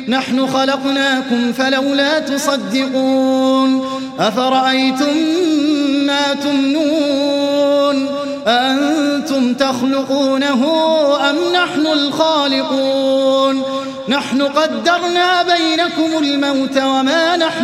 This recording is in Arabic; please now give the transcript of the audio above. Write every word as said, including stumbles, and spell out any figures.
نحن خلقناكم فلولا تصدقون أفرأيتم ما تمنون أأنتم تخلقونه أم نحن الخالقون نحن قدرنا بينكم الموت وما نحن